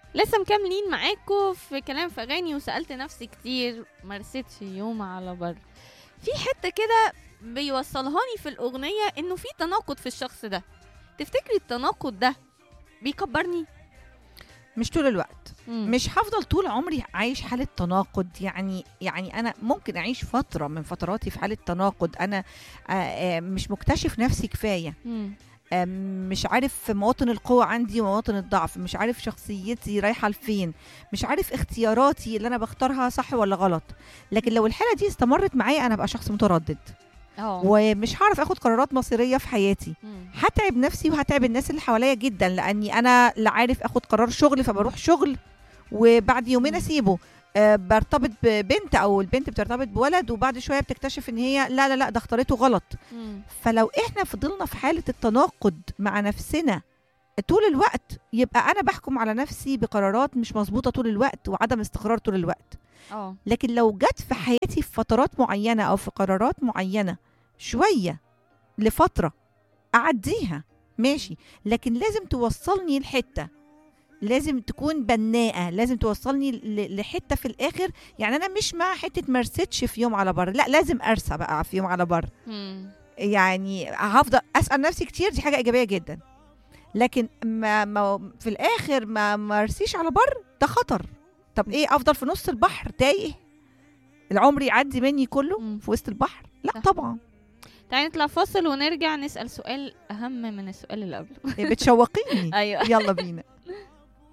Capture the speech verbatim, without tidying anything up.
لسه مكملين معاكم في كلام في اغاني، وسألت نفسي كتير مرستش يوم على بر. في حتة كده بيوصلهاني في الأغنية إنه في تناقض في الشخص ده. تفتكري التناقض ده بيكبرني؟ مش طول الوقت. مم. مش هفضل طول عمري عايش حالة تناقض. يعني يعني أنا ممكن أعيش فترة من فتراتي في حالة تناقض. أنا آه، آه، مش مكتشف نفسي كفاية. مم. آه، مش عارف مواطن القوة عندي ومواطن الضعف. مش عارف شخصيتي رايحة لفين. مش عارف اختياراتي اللي أنا بختارها صح ولا غلط. لكن لو الحالة دي استمرت معايا أنا بقى شخص متردد، اه ومش هعرف اخد قرارات مصيرية في حياتي. مم. هتعب نفسي وهتعب الناس اللي حواليا جدا، لاني انا لا عارف اخد قرار شغل فبروح شغل وبعد يومين مم. اسيبه. أه برتبط ببنت او البنت بترتبط بولد وبعد شويه بتكتشف ان هي لا لا لا ده اختارته غلط. مم. فلو احنا فضلنا في حاله التناقض مع نفسنا طول الوقت يبقى انا بحكم على نفسي بقرارات مش مظبوطه طول الوقت وعدم استقرار طول الوقت. اه لكن لو جت في حياتي في فترات معينه او في قرارات معينه شويه لفتره اعديها ماشي، لكن لازم توصلني لحته، لازم تكون بناءه، لازم توصلني ل- لحته في الاخر. يعني انا مش مع حته مرستش في يوم على بر، لا لازم ارسى بقى في يوم على بر. مم. يعني هفضل اسال نفسي كتير، دي حاجه ايجابيه جدا. لكن ما, ما في الاخر ما مرسيش على بر، ده خطر. طب ايه، افضل في نص البحر تايه العمر يعدي مني كله مم. في وسط البحر؟ لا صح. طبعا. تعالي نطلع فاصل ونرجع نسأل سؤال أهم من السؤال اللي قبله. بتشوقيني. أيوه. يلا بينا.